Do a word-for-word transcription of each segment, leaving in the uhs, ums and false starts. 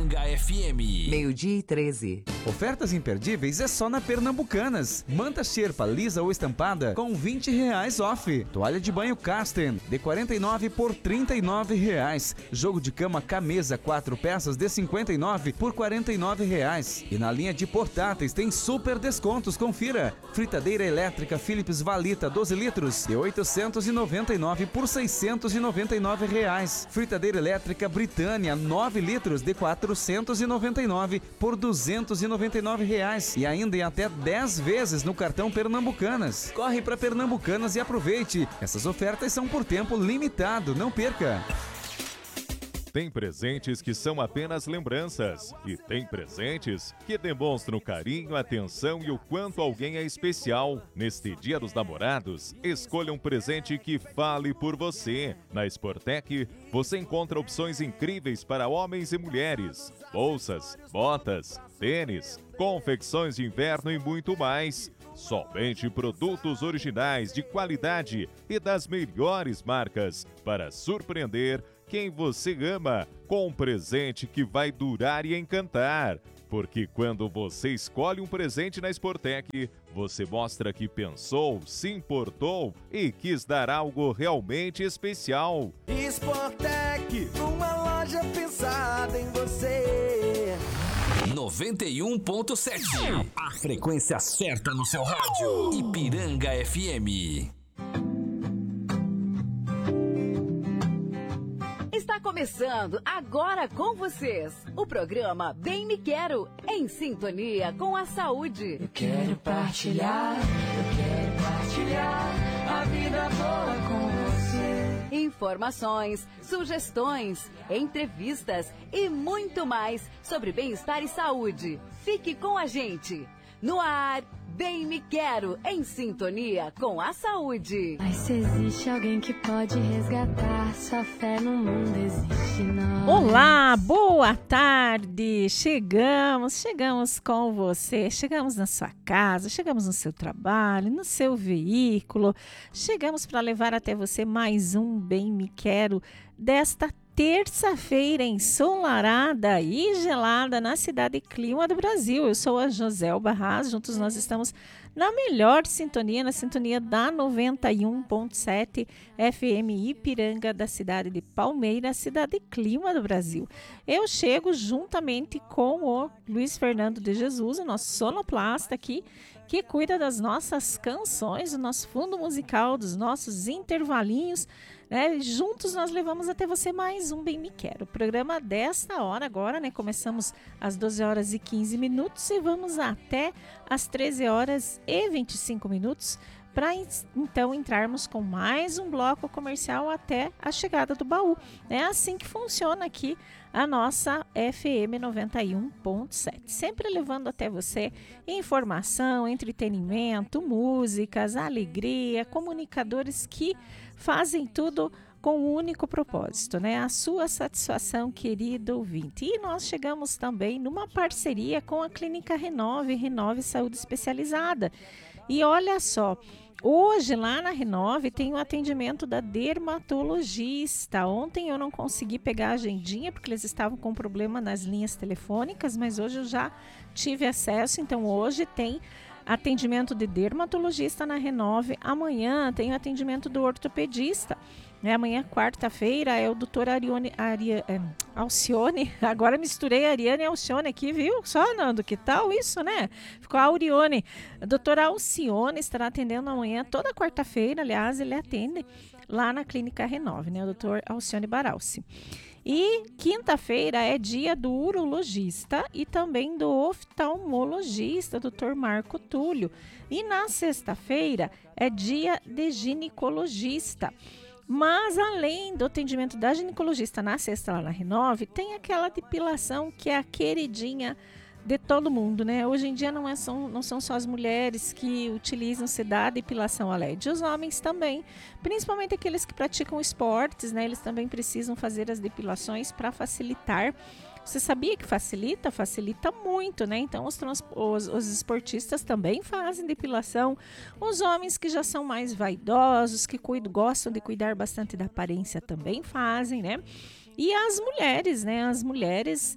Ipiranga F M. Meio-dia e treze. Ofertas imperdíveis é só na Pernambucanas. Manta Sherpa lisa ou estampada com vinte reais off. Toalha de banho Casten de quarenta e nove por trinta e nove reais. Jogo de cama Camesa quatro peças de cinquenta e nove por quarenta e nove reais. E na linha de portáteis tem super descontos, confira. Fritadeira elétrica Philips Valita doze litros de oitocentos e noventa e nove por seiscentos e noventa e nove reais. Fritadeira elétrica Britânia nove litros de quatrocentos e noventa e nove por duzentos e noventa e nove reais. E ainda em até dez vezes no cartão Pernambucanas. Corre para Pernambucanas e aproveite. Essas ofertas são por tempo limitado, não perca. Tem presentes que são apenas lembranças e tem presentes que demonstram carinho, atenção e o quanto alguém é especial. Neste Dia dos Namorados, escolha um presente que fale por você. Na Sportec, você encontra opções incríveis para homens e mulheres. Bolsas, botas, tênis, confecções de inverno e muito mais. Somente produtos originais de qualidade e das melhores marcas para surpreender quem você ama com um presente que vai durar e encantar. Porque quando você escolhe um presente na Sportec, você mostra que pensou, se importou e quis dar algo realmente especial. Sportec, uma loja pensada em você. noventa e um ponto sete. A frequência certa no seu rádio. Ipiranga F M. Está começando agora com vocês o programa Bem Me Quero, em sintonia com a saúde. Eu quero partilhar, eu quero partilhar a vida boa com você. Informações, sugestões, entrevistas e muito mais sobre bem-estar e saúde. Fique com a gente. No ar, Bem Me Quero, em sintonia com a saúde. Mas se existe alguém que pode resgatar sua fé no mundo, existe nós. Olá, boa tarde. Chegamos, chegamos com você. Chegamos na sua casa, chegamos no seu trabalho, no seu veículo. Chegamos para levar até você mais um Bem Me Quero desta terça-feira ensolarada e gelada na cidade e clima do Brasil. Eu sou a Joselba Haas, juntos nós estamos na melhor sintonia, na sintonia da noventa e um ponto sete F M Ipiranga, da cidade de Palmeiras, cidade e clima do Brasil. Eu chego juntamente com o Luiz Fernando de Jesus, o nosso sonoplasta aqui, que cuida das nossas canções, do nosso fundo musical, dos nossos intervalinhos, né? Juntos nós levamos até você mais um Bem Me Quero. O programa desta hora agora, né? Começamos às doze horas e quinze minutos e vamos até às treze horas e vinte e cinco minutos para então entrarmos com mais um bloco comercial até a chegada do baú. É assim que funciona aqui a nossa F M noventa e um ponto sete, sempre levando até você informação, entretenimento, músicas, alegria, comunicadores que fazem tudo com um único propósito, né? A sua satisfação, querido ouvinte. E nós chegamos também numa parceria com a Clínica Renove, Renove Saúde Especializada. E olha só, hoje lá na Renove tem o atendimento da dermatologista. Ontem eu não consegui pegar a agendinha porque eles estavam com problema nas linhas telefônicas, mas hoje eu já tive acesso, então hoje tem atendimento de dermatologista na Renove. Amanhã tem o atendimento do ortopedista. Né? Amanhã, quarta-feira, é o doutor Arione, Aria, é, Alcione. Agora misturei Ariane e Alcione aqui, viu? Só, Nando, que tal isso, né? Ficou a Aurione. A doutora Alcione estará atendendo amanhã, toda quarta-feira, aliás, ele atende lá na Clínica Renove, né? O doutor Alcione Baralci. E quinta-feira é dia do urologista e também do oftalmologista, doutor Marco Túlio. E na sexta-feira é dia de ginecologista. Mas além do atendimento da ginecologista na sexta lá na Renove, tem aquela depilação que é a queridinha de todo mundo, né? Hoje em dia não, é, são, não são só as mulheres que utilizam se dar depilação a L E D, os homens também, principalmente aqueles que praticam esportes, né? Eles também precisam fazer as depilações para facilitar. Você sabia que facilita? Facilita muito, né? Então os, trans, os, os esportistas também fazem depilação. Os homens que já são mais vaidosos, que cuidam, gostam de cuidar bastante da aparência, também fazem, né? E as mulheres, né? As mulheres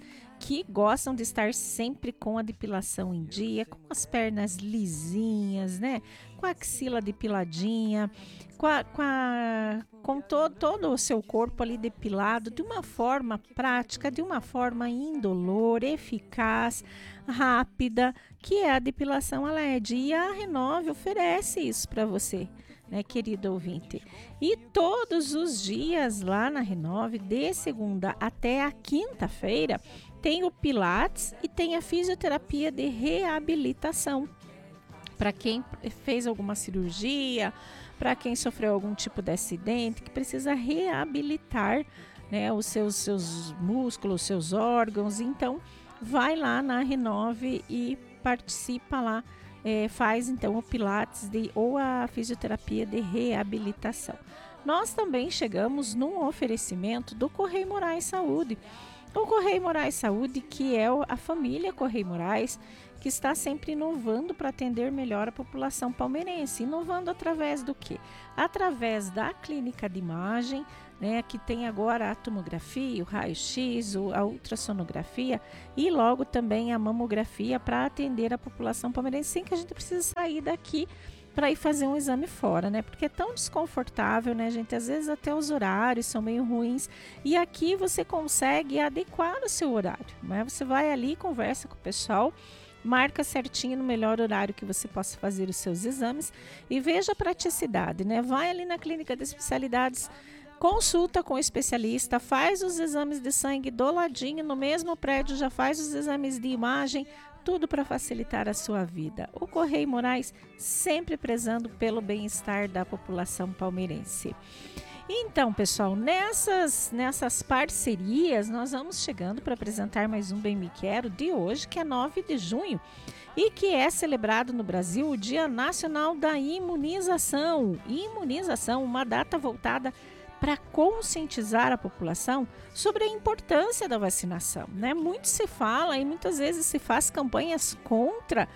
que gostam de estar sempre com a depilação em dia, com as pernas lisinhas, né? Com a axila depiladinha, com, a, com, a, com to, todo o seu corpo ali depilado de uma forma prática, de uma forma indolor, eficaz, rápida, que é a depilação a L E D. E a Renove oferece isso para você, né, querido ouvinte? E todos os dias lá na Renove, de segunda até a quinta-feira, tem o Pilates e tem a fisioterapia de reabilitação. Para quem fez alguma cirurgia, para quem sofreu algum tipo de acidente, que precisa reabilitar, né, os seus, seus músculos, seus órgãos. Então, vai lá na Renove e participa lá. É, faz então o Pilates de, ou a fisioterapia de reabilitação. Nós também chegamos num oferecimento do Correio Moraes Saúde. O Correio Moraes Saúde, que é a família Correio Moraes, que está sempre inovando para atender melhor a população palmeirense. Inovando através do quê? Através da clínica de imagem, né, que tem agora a tomografia, o raio-x, a ultrassonografia e logo também a mamografia para atender a população palmeirense sem que a gente precise sair daqui para ir fazer um exame fora, né? Porque é tão desconfortável, né, gente? Às vezes até os horários são meio ruins e aqui você consegue adequar o seu horário, né? Você vai ali, conversa com o pessoal, marca certinho no melhor horário que você possa fazer os seus exames e veja a praticidade, né? Vai ali na clínica de especialidades, consulta com o especialista, faz os exames de sangue do ladinho, no mesmo prédio já faz os exames de imagem, tudo para facilitar a sua vida. O Correio Moraes sempre prezando pelo bem-estar da população palmeirense. Então, pessoal, nessas, nessas parcerias, nós vamos chegando para apresentar mais um Bem Me Quero de hoje, que é nove de junho, e que é celebrado no Brasil o Dia Nacional da Imunização. Imunização, uma data voltada para conscientizar a população sobre a importância da vacinação, né? Muito se fala e muitas vezes se faz campanhas contra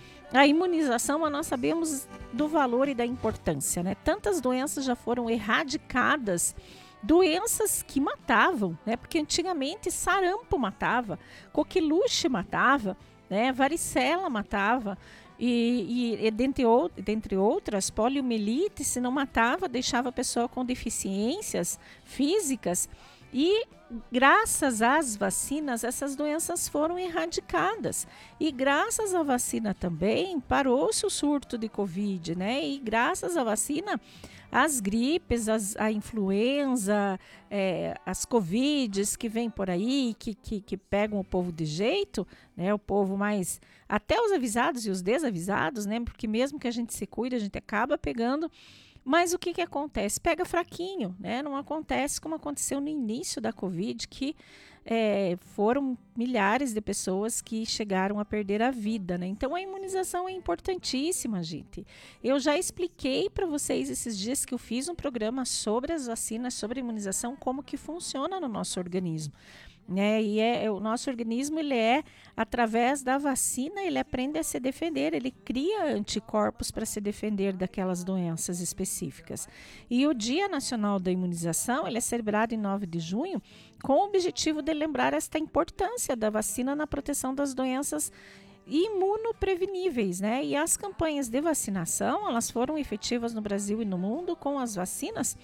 a imunização, mas nós sabemos do valor e da importância, né? Tantas doenças já foram erradicadas, doenças que matavam, né? Porque antigamente sarampo matava, coqueluche matava, né? Varicela matava. E, e, e dentre, ou, dentre outras, poliomielite, se não matava, deixava a pessoa com deficiências físicas e graças às vacinas essas doenças foram erradicadas e graças à vacina também parou-se o surto de Covid, né? E graças à vacina as gripes, as, a influenza, é, as Covids que vêm por aí, que, que, que pegam o povo de jeito, né? O povo mais, até os avisados e os desavisados, né? Porque mesmo que a gente se cuide, a gente acaba pegando. Mas o que, que acontece? Pega fraquinho, né? Não acontece como aconteceu no início da Covid, que é, foram milhares de pessoas que chegaram a perder a vida, né? Então a imunização é importantíssima, gente. Eu já expliquei para vocês esses dias que eu fiz um programa sobre as vacinas, sobre a imunização, como que funciona no nosso organismo. Né? E é, o nosso organismo, ele é, através da vacina, ele aprende a se defender, ele cria anticorpos para se defender daquelas doenças específicas. E o Dia Nacional da Imunização, ele é celebrado em nove de junho, com o objetivo de lembrar esta importância da vacina na proteção das doenças imunopreveníveis, né? E as campanhas de vacinação, elas foram efetivas no Brasil e no mundo com as vacinas,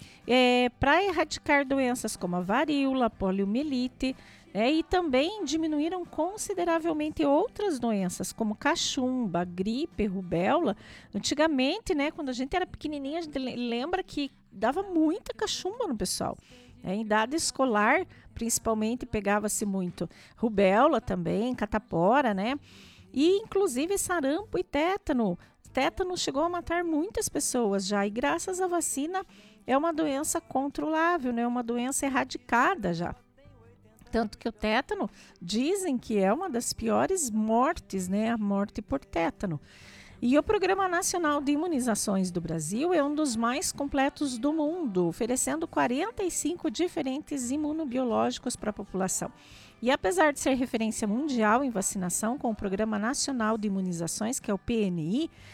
É, para erradicar doenças como a varíola, a poliomielite, né, e também diminuíram consideravelmente outras doenças como cachumba, gripe, rubéola. Antigamente, né, quando a gente era pequenininha, a gente lembra que dava muita cachumba no pessoal. É, em idade escolar, principalmente, pegava-se muito rubéola também, catapora, né? E inclusive sarampo e tétano. Tétano chegou a matar muitas pessoas já, e graças à vacina é uma doença controlável, né? Uma doença erradicada já. Tanto que o tétano, dizem que é uma das piores mortes, né? A morte por tétano. E o Programa Nacional de Imunizações do Brasil é um dos mais completos do mundo, oferecendo quarenta e cinco diferentes imunobiológicos para a população. E apesar de ser referência mundial em vacinação com o Programa Nacional de Imunizações, que é o P N I,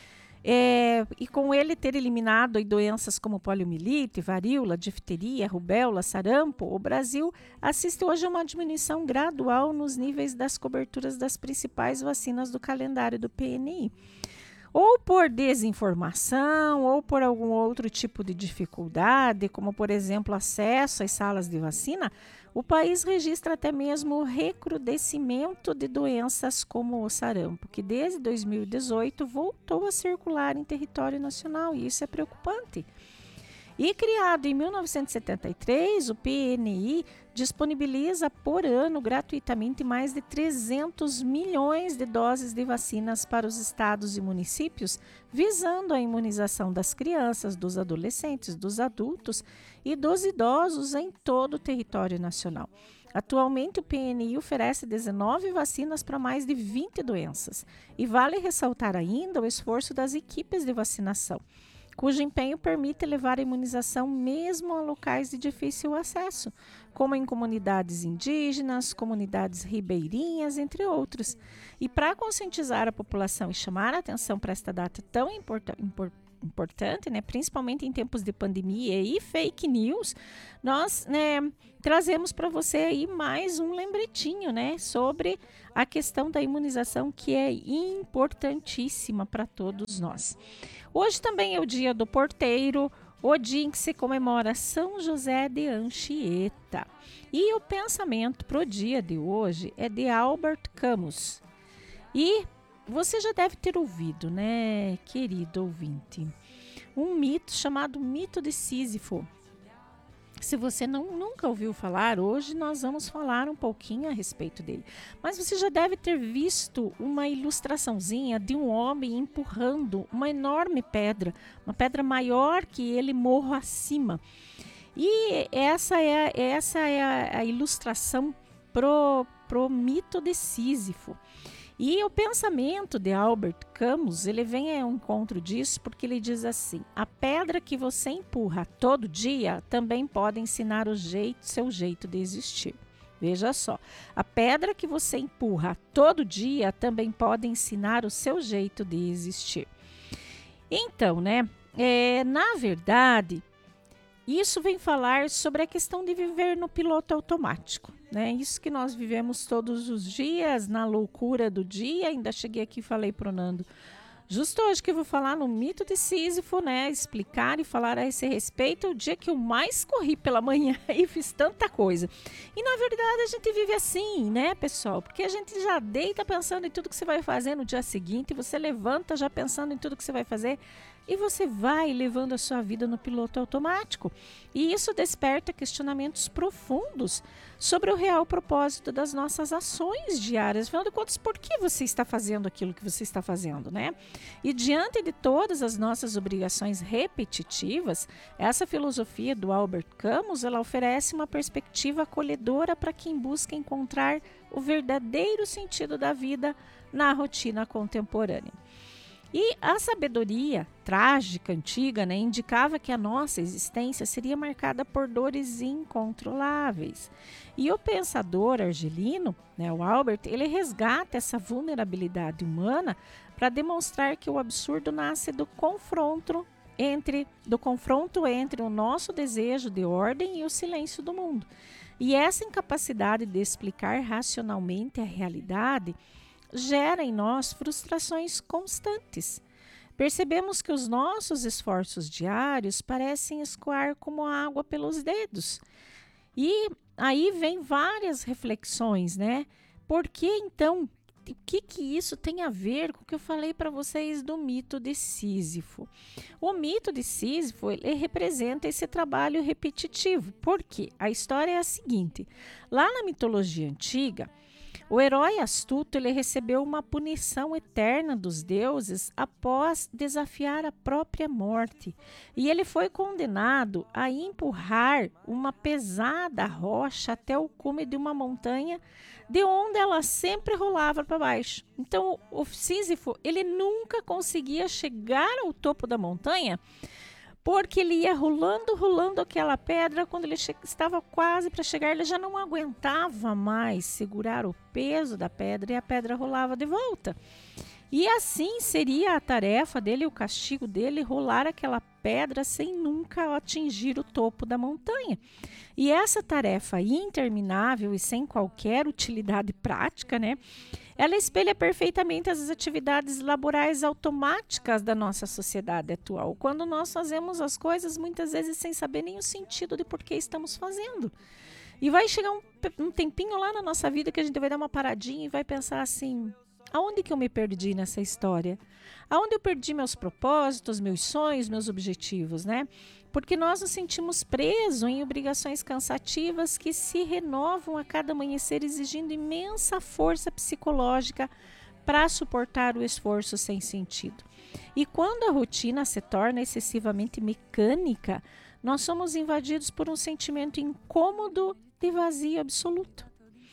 É, e com ele ter eliminado aí doenças como poliomielite, varíola, difteria, rubéola, sarampo, o Brasil assiste hoje a uma diminuição gradual nos níveis das coberturas das principais vacinas do calendário do P N I. Ou por desinformação, ou por algum outro tipo de dificuldade, como, por exemplo, acesso às salas de vacina, o país registra até mesmo o recrudescimento de doenças como o sarampo, que desde dois mil e dezoito voltou a circular em território nacional, e isso é preocupante. E criado em mil novecentos e setenta e três, o P N I disponibiliza por ano gratuitamente mais de trezentos milhões de doses de vacinas para os estados e municípios, visando a imunização das crianças, dos adolescentes, dos adultos e dos idosos em todo o território nacional. Atualmente, o P N I oferece dezenove vacinas para mais de vinte doenças. E vale ressaltar ainda o esforço das equipes de vacinação, cujo empenho permite levar a imunização mesmo a locais de difícil acesso, como em comunidades indígenas, comunidades ribeirinhas, entre outros. E para conscientizar a população e chamar a atenção para esta data tão importa- impor- importante, né, principalmente em tempos de pandemia e fake news, nós, né, trazemos para você aí mais um lembretinho, né, sobre a questão da imunização, que é importantíssima para todos nós. Hoje também é o dia do porteiro, o dia em que se comemora São José de Anchieta. E o pensamento para o dia de hoje é de Albert Camus. E você já deve ter ouvido, né, querido ouvinte, um mito chamado mito de Sísifo. Se você não, nunca ouviu falar, hoje nós vamos falar um pouquinho a respeito dele. Mas você já deve ter visto uma ilustraçãozinha de um homem empurrando uma enorme pedra, uma pedra maior que ele morro acima. E essa é, essa é a, a ilustração pro, pro mito de Sísifo. E o pensamento de Albert Camus, ele vem ao encontro disso porque ele diz assim: a pedra que você empurra todo dia também pode ensinar o jeito, seu jeito de existir. Veja só, a pedra que você empurra todo dia também pode ensinar o seu jeito de existir. Então, né, é, na verdade, isso vem falar sobre a questão de viver no piloto automático, né? Isso que nós vivemos todos os dias, na loucura do dia. Ainda cheguei aqui e falei pro Nando, justo hoje que eu vou falar no mito de Sísifo, né? Explicar e falar a esse respeito, o dia que eu mais corri pela manhã e fiz tanta coisa. E na verdade a gente vive assim, né, pessoal? Porque a gente já deita pensando em tudo que você vai fazer no dia seguinte, você levanta já pensando em tudo que você vai fazer, e você vai levando a sua vida no piloto automático. E isso desperta questionamentos profundos sobre o real propósito das nossas ações diárias. Afinal de contas, por que você está fazendo aquilo que você está fazendo, né? E diante de todas as nossas obrigações repetitivas, essa filosofia do Albert Camus, ela oferece uma perspectiva acolhedora para quem busca encontrar o verdadeiro sentido da vida na rotina contemporânea. E a sabedoria trágica, antiga, né, indicava que a nossa existência seria marcada por dores incontroláveis. E o pensador argelino, né, o Albert, ele resgata essa vulnerabilidade humana para demonstrar que o absurdo nasce do confronto entre, do confronto entre o nosso desejo de ordem e o silêncio do mundo. E essa incapacidade de explicar racionalmente a realidade gera em nós frustrações constantes. Percebemos que os nossos esforços diários parecem escoar como água pelos dedos. E aí vem várias reflexões, né? Por que então, o que, que isso tem a ver com o que eu falei para vocês do mito de Sísifo? O mito de Sísifo, ele representa esse trabalho repetitivo. Por quê? A história é a seguinte: lá na mitologia antiga, o herói astuto, ele recebeu uma punição eterna dos deuses após desafiar a própria morte. E ele foi condenado a empurrar uma pesada rocha até o cume de uma montanha, de onde ela sempre rolava para baixo. Então, o Sísifo, ele nunca conseguia chegar ao topo da montanha, porque ele ia rolando, rolando aquela pedra. Quando ele che- estava quase para chegar, ele já não aguentava mais segurar o peso da pedra e a pedra rolava de volta. E assim seria a tarefa dele, o castigo dele, rolar aquela pedra sem nunca atingir o topo da montanha. E essa tarefa interminável e sem qualquer utilidade prática, né, ela espelha perfeitamente as atividades laborais automáticas da nossa sociedade atual, quando nós fazemos as coisas muitas vezes sem saber nem o sentido de por que estamos fazendo. E vai chegar um, um tempinho lá na nossa vida que a gente vai dar uma paradinha e vai pensar assim: aonde que eu me perdi nessa história? Aonde eu perdi meus propósitos, meus sonhos, meus objetivos, né? Porque nós nos sentimos presos em obrigações cansativas que se renovam a cada amanhecer, exigindo imensa força psicológica para suportar o esforço sem sentido. E quando a rotina se torna excessivamente mecânica, nós somos invadidos por um sentimento incômodo de vazio absoluto.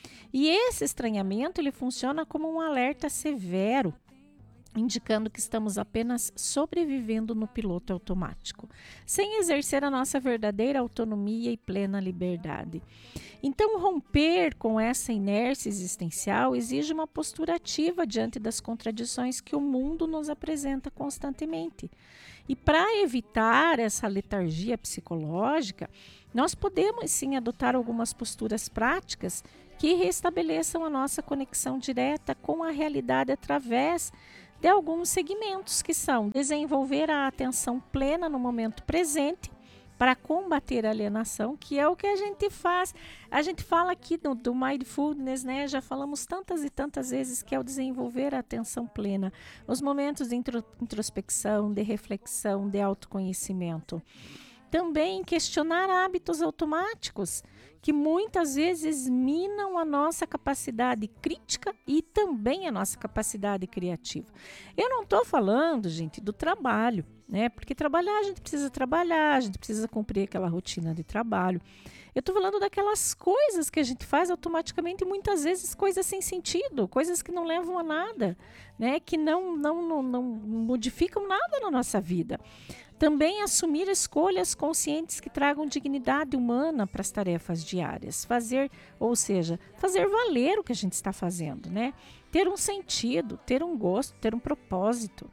E esse estranhamento ele funciona como um alerta severo, indicando que estamos apenas sobrevivendo no piloto automático, sem exercer a nossa verdadeira autonomia e plena liberdade. Então, romper com essa inércia existencial exige uma postura ativa diante das contradições que o mundo nos apresenta constantemente. E para evitar essa letargia psicológica, nós podemos sim adotar algumas posturas práticas que restabeleçam a nossa conexão direta com a realidade através de alguns segmentos, que são desenvolver a atenção plena no momento presente para combater a alienação, que é o que a gente faz. A gente fala aqui do, do mindfulness, né? Já falamos tantas e tantas vezes que é o desenvolver a atenção plena, os momentos de intro, introspecção, de reflexão, de autoconhecimento. Também questionar hábitos automáticos que muitas vezes minam a nossa capacidade crítica e também a nossa capacidade criativa. Eu não estou falando, gente, do trabalho, né? Porque trabalhar, a gente precisa trabalhar, a gente precisa cumprir aquela rotina de trabalho. Eu estou falando daquelas coisas que a gente faz automaticamente, muitas vezes coisas sem sentido, coisas que não levam a nada, né? Que não, não, não, não modificam nada na nossa vida. Também assumir escolhas conscientes que tragam dignidade humana para as tarefas diárias. Fazer, ou seja, fazer valer o que a gente está fazendo, né? Ter um sentido, ter um gosto, ter um propósito.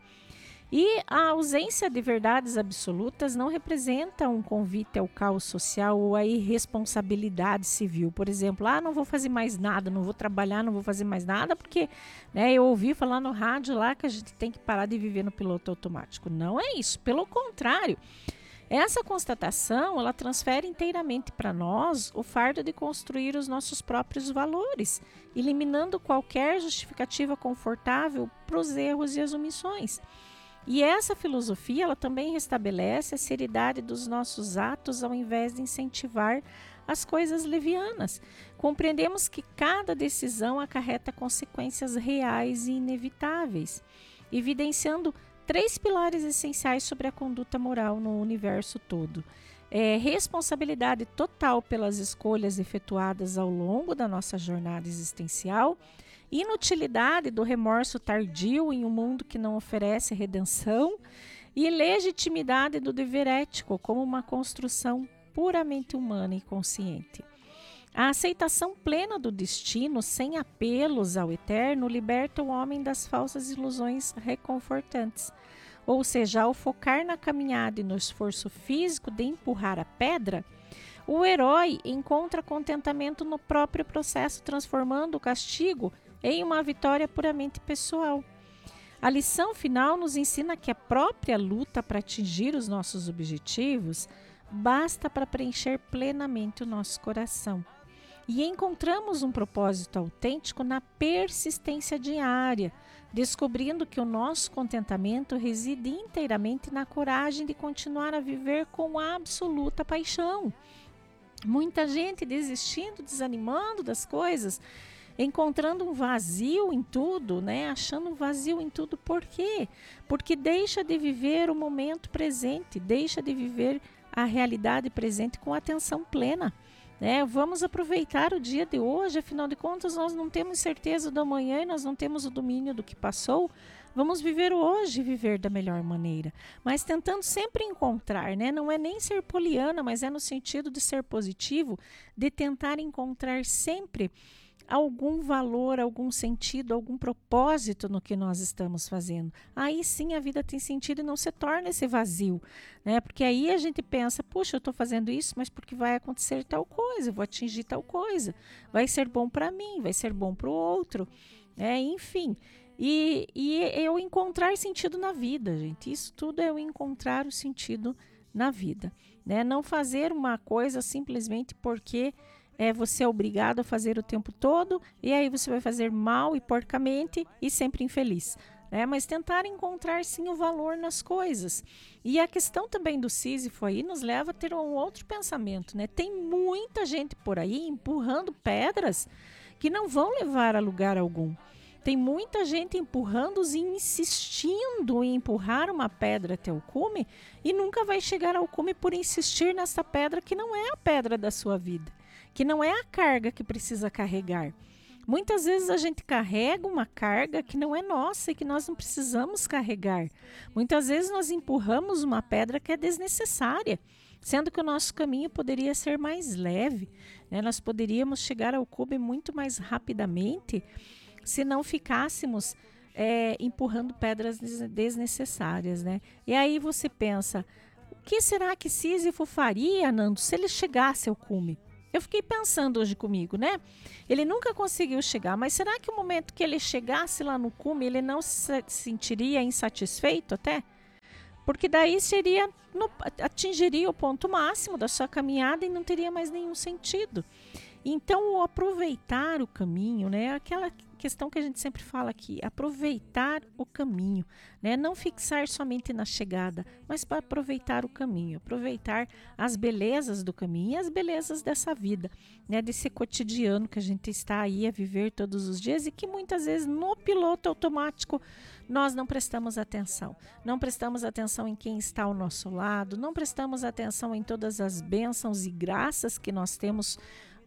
E a ausência de verdades absolutas não representa um convite ao caos social ou à irresponsabilidade civil. Por exemplo, ah, não vou fazer mais nada, não vou trabalhar, não vou fazer mais nada, porque, né, eu ouvi falar no rádio lá que a gente tem que parar de viver no piloto automático. Não é isso, pelo contrário. Essa constatação, ela transfere inteiramente para nós o fardo de construir os nossos próprios valores, eliminando qualquer justificativa confortável para os erros e as omissões. E essa filosofia, ela também restabelece a seriedade dos nossos atos ao invés de incentivar as coisas levianas. Compreendemos que cada decisão acarreta consequências reais e inevitáveis, evidenciando três pilares essenciais sobre a conduta moral no universo todo. É, responsabilidade total pelas escolhas efetuadas ao longo da nossa jornada existencial, inutilidade do remorso tardio em um mundo que não oferece redenção e legitimidade do dever ético como uma construção puramente humana e consciente. A aceitação plena do destino, sem apelos ao eterno, liberta o homem das falsas ilusões reconfortantes. Ou seja, ao focar na caminhada e no esforço físico de empurrar a pedra, o herói encontra contentamento no próprio processo, transformando o castigo em uma vitória puramente pessoal. A lição final nos ensina que a própria luta para atingir os nossos objetivos basta para preencher plenamente o nosso coração. E encontramos um propósito autêntico na persistência diária, descobrindo que o nosso contentamento reside inteiramente na coragem de continuar a viver com absoluta paixão. Muita gente desistindo, desanimando das coisas, encontrando um vazio em tudo, né? Achando um vazio em tudo. Por quê? Porque deixa de viver o momento presente, deixa de viver a realidade presente com atenção plena, né? Vamos aproveitar o dia de hoje, afinal de contas nós não temos certeza do amanhã e nós não temos o domínio do que passou. Vamos viver o hoje e viver da melhor maneira, mas tentando sempre encontrar, né? Não é nem ser poliana, mas é no sentido de ser positivo, de tentar encontrar sempre algum valor, algum sentido, algum propósito no que nós estamos fazendo. Aí sim a vida tem sentido e não se torna esse vazio, né? Porque aí a gente pensa, puxa, eu estou fazendo isso, mas porque vai acontecer tal coisa, eu vou atingir tal coisa, vai ser bom para mim, vai ser bom para o outro, né? Enfim, e, e eu encontrar sentido na vida, gente. Isso tudo é eu encontrar o sentido na vida, né? Não fazer uma coisa simplesmente porque é, você é obrigado a fazer o tempo todo e aí você vai fazer mal e porcamente e sempre infeliz, né? Mas tentar encontrar sim o valor nas coisas. E a questão também do Sísifo aí nos leva a ter um outro pensamento, né? Tem muita gente por aí empurrando pedras que não vão levar a lugar algum. Tem muita gente empurrando-os e insistindo em empurrar uma pedra até o cume e nunca vai chegar ao cume por insistir nessa pedra que não é a pedra da sua vida, que não é a carga que precisa carregar. Muitas vezes a gente carrega uma carga que não é nossa e que nós não precisamos carregar. Muitas vezes nós empurramos uma pedra que é desnecessária, sendo que o nosso caminho poderia ser mais leve, né? Nós poderíamos chegar ao cume muito mais rapidamente se não ficássemos é, empurrando pedras desnecessárias, né? E aí você pensa, o que será que Sísifo faria, Nando, se ele chegasse ao cume? Eu fiquei pensando hoje comigo, né? Ele nunca conseguiu chegar, mas será que o momento que ele chegasse lá no cume, ele não se sentiria insatisfeito até? Porque daí seria no, atingiria o ponto máximo da sua caminhada e não teria mais nenhum sentido. Então, o aproveitar o caminho, né? Aquela questão que a gente sempre fala aqui, aproveitar o caminho, né? Não fixar somente na chegada, mas para aproveitar o caminho, aproveitar as belezas do caminho e as belezas dessa vida, né? Desse cotidiano que a gente está aí a viver todos os dias e que muitas vezes no piloto automático nós não prestamos atenção. Não prestamos atenção em quem está ao nosso lado, não prestamos atenção em todas as bênçãos e graças que nós temos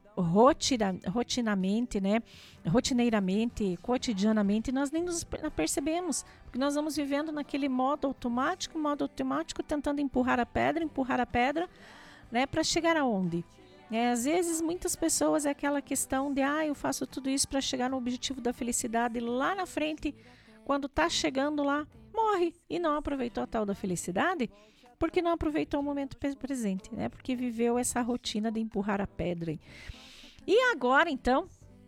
Rotina, rotinamente, né? rotineiramente, cotidianamente, nós nem nos percebemos, porque nós vamos vivendo naquele modo automático, modo automático, tentando empurrar a pedra, empurrar a pedra, né? Para chegar aonde? É, às vezes, muitas pessoas é aquela questão de, ah, eu faço tudo isso para chegar no objetivo da felicidade, e lá na frente, quando está chegando lá, morre e não aproveitou a tal da felicidade, porque não aproveitou o momento presente, né? Porque viveu essa rotina de empurrar a pedra. E agora, então,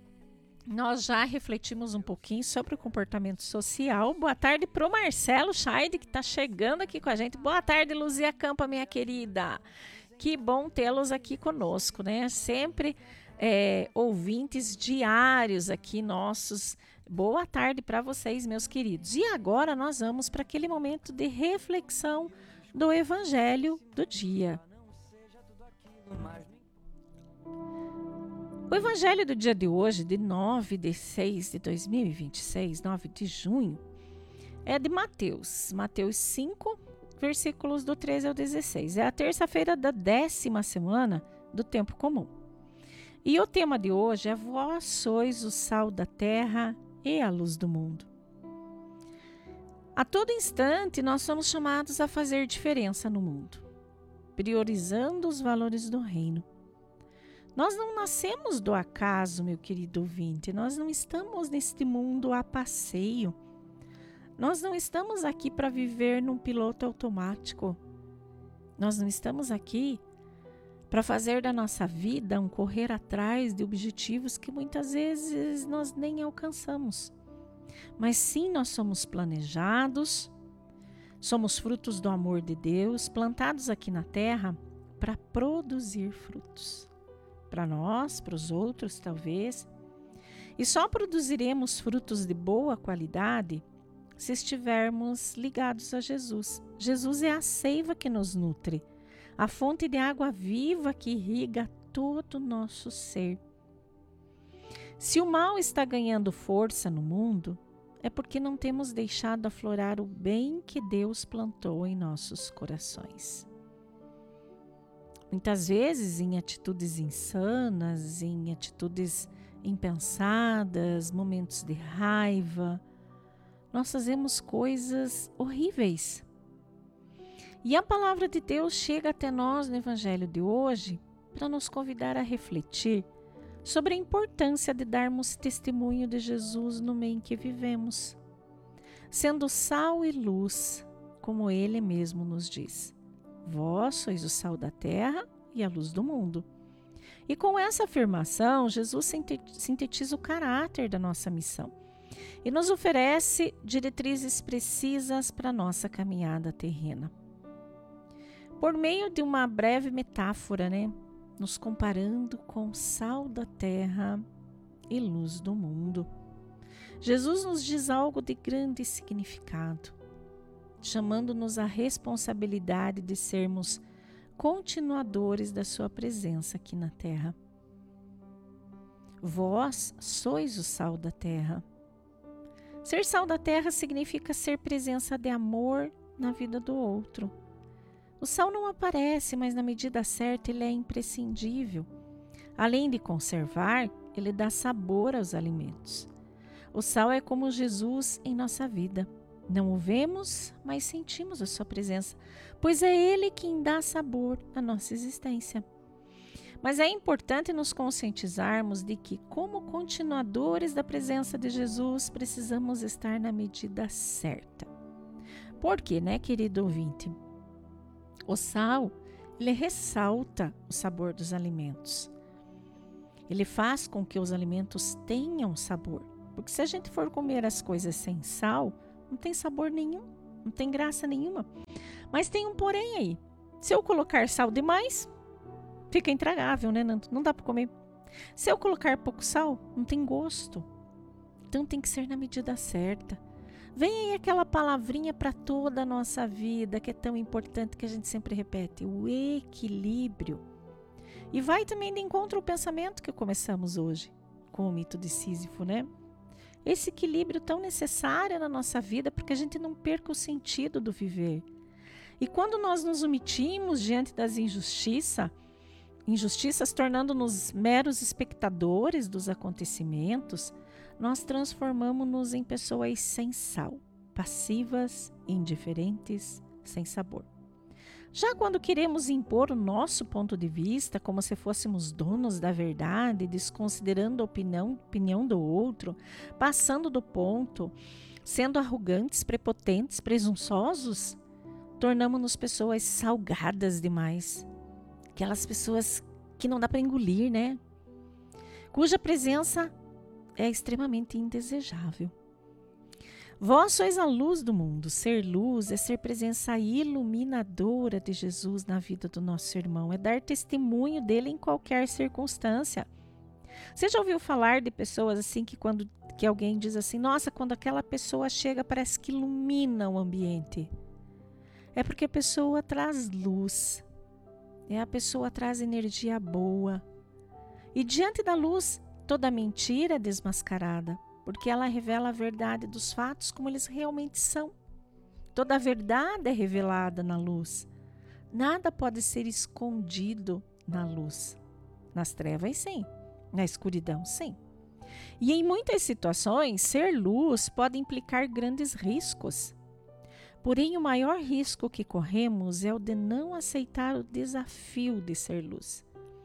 nós já refletimos um pouquinho sobre o comportamento social. Boa tarde para o Marcelo Scheide, que está chegando aqui com a gente. Boa tarde, Luzia Campa, minha querida. Que bom tê-los aqui conosco, né? Sempre é, ouvintes diários aqui nossos. Boa tarde para vocês, meus queridos. E agora nós vamos para aquele momento de reflexão do Evangelho do dia. O Evangelho do dia de hoje, de nove de seis de dois mil e vinte e seis, nove de junho, é de Mateus. Mateus cinco, versículos do treze ao dezesseis. É a terça-feira da décima semana do tempo comum. E o tema de hoje é: Vós sois o sal da terra e a luz do mundo. A todo instante, nós somos chamados a fazer diferença no mundo, priorizando os valores do reino. Nós não nascemos do acaso, meu querido ouvinte. Nós não estamos neste mundo a passeio. Nós não estamos aqui para viver num piloto automático. Nós não estamos aqui para fazer da nossa vida um correr atrás de objetivos que muitas vezes nós nem alcançamos. Mas sim, nós somos planejados, somos frutos do amor de Deus, plantados aqui na terra para produzir frutos. Para nós, para os outros, talvez. E só produziremos frutos de boa qualidade se estivermos ligados a Jesus. Jesus é a seiva que nos nutre, a fonte de água viva que irriga todo o nosso ser. Se o mal está ganhando força no mundo, é porque não temos deixado aflorar o bem que Deus plantou em nossos corações. Muitas vezes, em atitudes insanas, em atitudes impensadas, momentos de raiva, nós fazemos coisas horríveis. E a palavra de Deus chega até nós no Evangelho de hoje para nos convidar a refletir sobre a importância de darmos testemunho de Jesus no meio em que vivemos, sendo sal e luz, como Ele mesmo nos diz. Vós sois o sal da terra e a luz do mundo. E com essa afirmação, Jesus sintetiza o caráter da nossa missão e nos oferece diretrizes precisas para a nossa caminhada terrena. Por meio de uma breve metáfora, né? Nos comparando com sal da terra e luz do mundo, Jesus nos diz algo de grande significado, chamando-nos à responsabilidade de sermos continuadores da sua presença aqui na terra. Vós sois o sal da terra. Ser sal da terra significa ser presença de amor na vida do outro. O sal não aparece, mas na medida certa ele é imprescindível. Além de conservar, ele dá sabor aos alimentos. O sal é como Jesus em nossa vida. Não o vemos, mas sentimos a sua presença, pois é Ele quem dá sabor à nossa existência. Mas é importante nos conscientizarmos de que, como continuadores da presença de Jesus, precisamos estar na medida certa. Por quê, né, querido ouvinte? O sal, ele ressalta o sabor dos alimentos. Ele faz com que os alimentos tenham sabor. Porque se a gente for comer as coisas sem sal, não tem sabor nenhum, não tem graça nenhuma. Mas tem um porém aí. Se eu colocar sal demais, fica intragável, né, Nando? Não dá para comer. Se eu colocar pouco sal, não tem gosto. Então tem que ser na medida certa. Vem aí aquela palavrinha para toda a nossa vida, que é tão importante, que a gente sempre repete, o equilíbrio. E vai também de encontro ao pensamento que começamos hoje, com o mito de Sísifo, né? Esse equilíbrio tão necessário na nossa vida, porque a gente não perca o sentido do viver. E quando nós nos omitimos diante das injustiças, injustiças tornando-nos meros espectadores dos acontecimentos, nós transformamos-nos em pessoas sem sal, passivas, indiferentes, sem sabor. Já quando queremos impor o nosso ponto de vista, como se fôssemos donos da verdade, desconsiderando a opinião, opinião do outro, passando do ponto, sendo arrogantes, prepotentes, presunçosos, tornamos-nos pessoas salgadas demais. Aquelas pessoas que não dá para engolir, né? Cuja presença é extremamente indesejável. Vós sois a luz do mundo. Ser luz é ser presença iluminadora de Jesus na vida do nosso irmão. É dar testemunho dele em qualquer circunstância. Você já ouviu falar de pessoas assim que quando que alguém diz assim, nossa, quando aquela pessoa chega parece que ilumina o ambiente? É porque a pessoa traz luz. É a pessoa traz energia boa. E diante da luz, toda mentira é desmascarada, porque ela revela a verdade dos fatos como eles realmente são. Toda a verdade é revelada na luz. Nada pode ser escondido na luz. Nas trevas, sim. Na escuridão, sim. E em muitas situações, ser luz pode implicar grandes riscos. Porém, o maior risco que corremos é o de não aceitar o desafio de ser luz.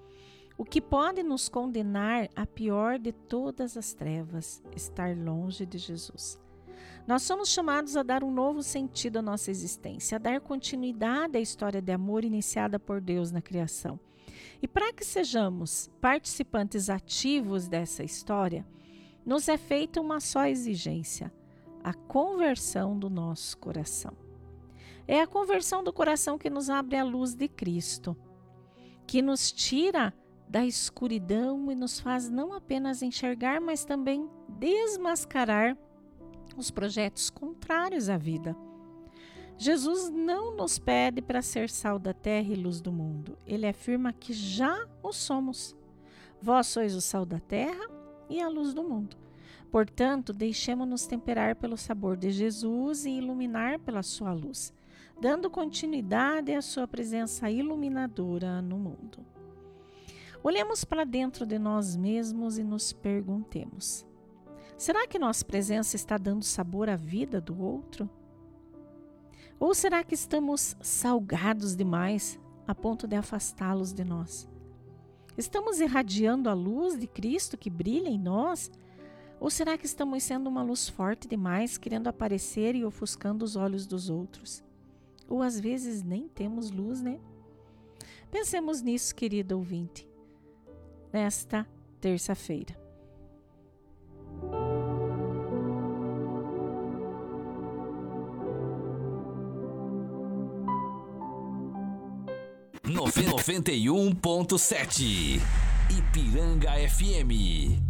O que pode nos condenar à pior de todas as trevas, estar longe de Jesus. Nós somos chamados a dar um novo sentido à nossa existência, a dar continuidade à história de amor iniciada por Deus na criação. E para que sejamos participantes ativos dessa história, nos é feita uma só exigência, a conversão do nosso coração. É a conversão do coração que nos abre a luz de Cristo, que nos tira da escuridão e nos faz não apenas enxergar, mas também desmascarar os projetos contrários à vida. Jesus não nos pede para ser sal da terra e luz do mundo. Ele afirma que já o somos. Vós sois o sal da terra e a luz do mundo. Portanto, deixemo-nos temperar pelo sabor de Jesus e iluminar pela sua luz, dando continuidade à sua presença iluminadora no mundo. Olhemos para dentro de nós mesmos e nos perguntemos: será que nossa presença está dando sabor à vida do outro? Ou será que estamos salgados demais a ponto de afastá-los de nós? Estamos irradiando a luz de Cristo que brilha em nós? Ou será que estamos sendo uma luz forte demais, querendo aparecer e ofuscando os olhos dos outros? Ou às vezes nem temos luz, né? Pensemos nisso, querido ouvinte, nesta terça-feira. noventa e um ponto sete Ipiranga F M.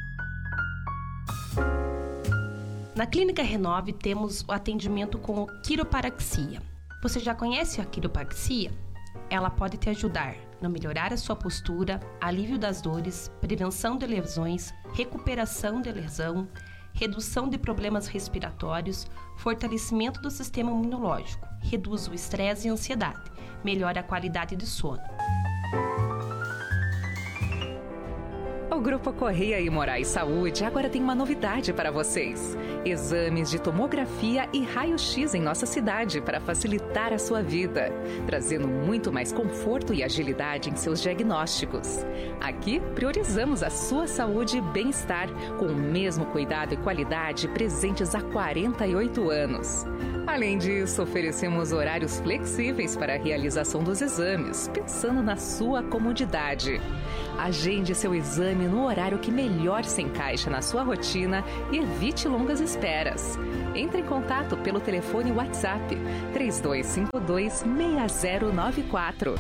Na Clínica Renove temos o atendimento com quiropraxia. Você já conhece a quiropraxia? Ela pode te ajudar a melhorar a sua postura, alívio das dores, prevenção de lesões, recuperação de lesão, redução de problemas respiratórios, fortalecimento do sistema imunológico, reduz o estresse e a ansiedade, melhora a qualidade de sono. O Grupo Correia e Moraes Saúde agora tem uma novidade para vocês. Exames de tomografia e raio-x em nossa cidade para facilitar a sua vida, trazendo muito mais conforto e agilidade em seus diagnósticos. Aqui, priorizamos a sua saúde e bem-estar, com o mesmo cuidado e qualidade presentes há quarenta e oito anos. Além disso, oferecemos horários flexíveis para a realização dos exames, pensando na sua comodidade. Agende seu exame no horário que melhor se encaixa na sua rotina e evite longas esperas. Entre em contato pelo telefone WhatsApp três dois cinco dois, seis zero nove quatro.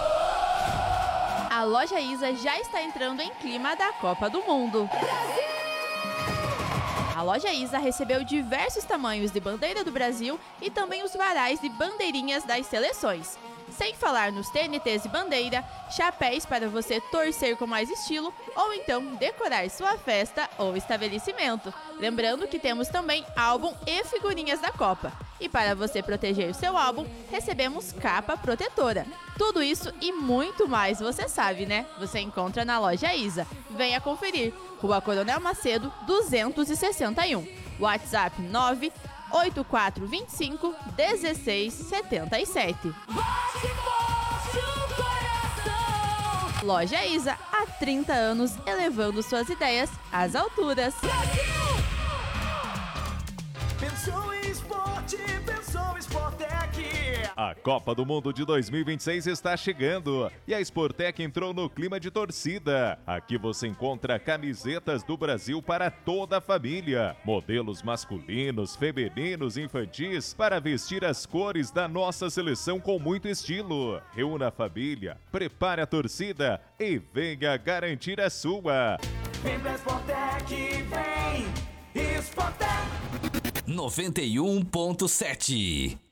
A Loja Isa já está entrando em clima da Copa do Mundo. A Loja Isa recebeu diversos tamanhos de bandeira do Brasil e também os varais de bandeirinhas das seleções. Sem falar nos T N Ts de bandeira, chapéus para você torcer com mais estilo ou então decorar sua festa ou estabelecimento. Lembrando que temos também álbum e figurinhas da Copa. E para você proteger o seu álbum, recebemos capa protetora. Tudo isso e muito mais, você sabe, né? Você encontra na Loja Isa. Venha conferir. Rua Coronel Macedo, duzentos e sessenta e um. WhatsApp nove oito quatro dois cinco, um seis sete sete. Loja Isa, há trinta anos, elevando suas ideias às alturas. Pensou em esporte, pensou em Sportec. A Copa do Mundo de dois mil e vinte e seis está chegando e a Sportec entrou no clima de torcida. Aqui você encontra camisetas do Brasil para toda a família, modelos masculinos, femininos e infantis para vestir as cores da nossa seleção com muito estilo. Reúna a família, prepare a torcida e venha garantir a sua. Vem pra Sportec, vem Sportec. noventa e um ponto sete